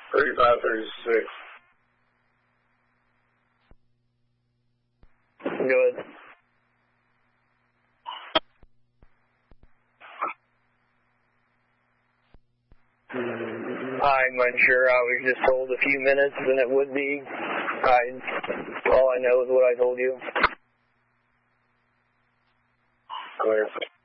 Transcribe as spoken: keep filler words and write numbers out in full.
thirty-five, thirty-six. Good. I'm unsure. I was just told a few minutes and it would be. I, all I know is what I told you. Clear.